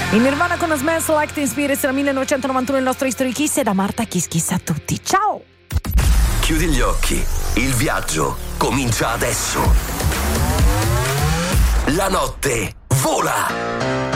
In Nirvana con Smells Like Teen Spirit era 1991 il nostro History Kiss, e da Marta Kiss a tutti. Ciao! Chiudi gli occhi, il viaggio comincia adesso. La notte vola.